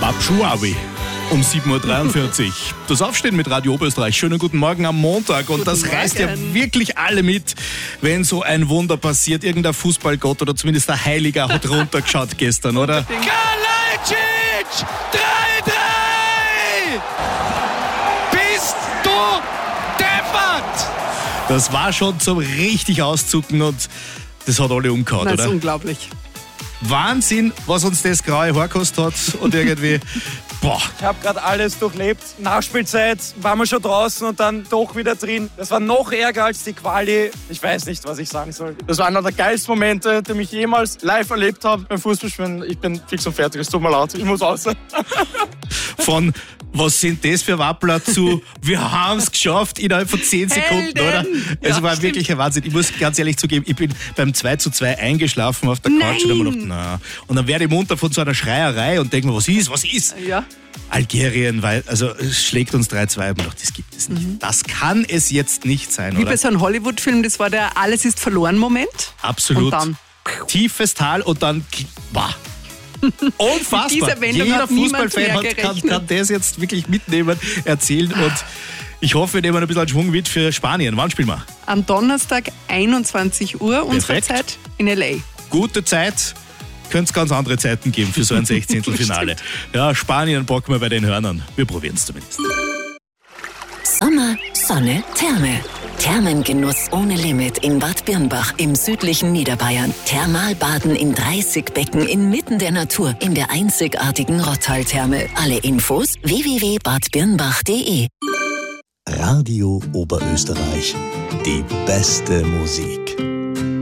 Abschuawi um 7.43 Uhr. Das Aufstehen mit Radio Oberösterreich. Schönen guten Morgen am Montag. Und das reißt ja wirklich alle mit, wenn so ein Wunder passiert. Irgendein Fußballgott oder zumindest der Heiliger hat runtergeschaut gestern, oder? Kalajdzic! 3-3! Bist du deppert? Das war schon zum richtig auszucken und das hat alle umgehauen, Das oder? ist unglaublich. Wahnsinn, was uns das graue Haar gekostet hat und irgendwie, boah. Ich habe gerade alles durchlebt. Nachspielzeit waren wir schon draußen und dann doch wieder drin. Das war noch ärger als die Quali. Ich weiß nicht, was ich sagen soll. Das war einer der geilsten Momente, die ich jemals live erlebt habe beim Fußballspielen. Ich bin fix und fertig, es tut mir leid, ich muss raus. Von, was sind das für Wappler zu, wir haben es geschafft innerhalb von 10 Sekunden, oder? Es Ja, war stimmt. wirklich ein Wahnsinn. Ich muss ganz ehrlich zugeben, ich bin beim 2:2 eingeschlafen auf der Couch und habe mir gedacht, na. Und dann werde ich munter von so einer Schreierei und denke mir, was ist? Ja. Algerien, weil, also es schlägt uns 3:2. Ich habe mir gedacht, das gibt es nicht. Das kann es jetzt nicht sein, Wie oder? bei so einem Hollywood-Film, das war der Alles ist verloren Moment. Absolut. Und dann. Tiefes Tal und dann, boah. Unfassbar. Mit dieser Wendung Jeder hat niemand Fußballfan mehr kann gerechnet. das jetzt wirklich mitnehmen, erzählen und ich hoffe, wir nehmen ein bisschen Schwung mit für Spanien. Wann spielen wir? Am Donnerstag 21 Uhr unserer Perfekt. Zeit in L.A. Gute Zeit. Könnte es ganz andere Zeiten geben für so ein 16. Ja, Spanien packen wir bei den Hörnern. Wir probieren es zumindest. Sommer, Sonne, Therme. Thermengenuss ohne Limit in Bad Birnbach im südlichen Niederbayern. Thermalbaden in 30 Becken inmitten der Natur in der einzigartigen Rottal-Therme. Alle Infos www.badbirnbach.de. Radio Oberösterreich. Die beste Musik.